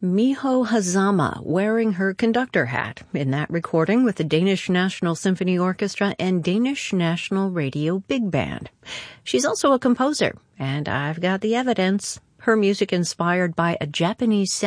Miho Hazama wearing her conductor hat in that recording with the Danish National Symphony Orchestra and Danish National Radio Big Band. She's also a composer, and I've got the evidence. Her music inspired by a Japanese